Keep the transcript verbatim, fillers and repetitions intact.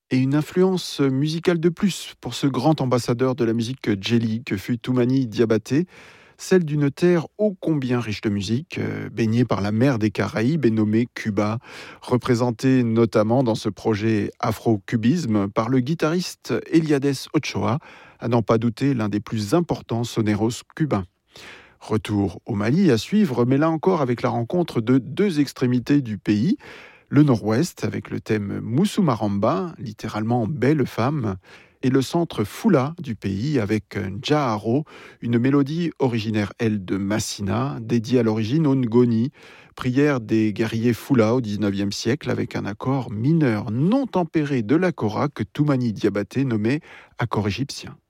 Et une influence musicale de plus pour ce grand ambassadeur de la musique djeli que fut Toumani Diabaté, celle d'une terre ô combien riche de musique, euh, baignée par la mer des Caraïbes et nommée Cuba, représentée notamment dans ce projet afro-cubisme par le guitariste Eliades Ochoa, à n'en pas douter l'un des plus importants soneros cubains. Retour au Mali à suivre, mais là encore avec la rencontre de deux extrémités du pays. Le nord-ouest avec le thème Moussou Maramba, littéralement belle femme, et le centre Fula du pays avec Njaharo, une mélodie originaire, elle, de Massina, dédiée à l'origine au Ngoni, prière des guerriers Fula au dix-neuvième siècle avec un accord mineur non tempéré de la kora que Toumani Diabaté nommait accord égyptien.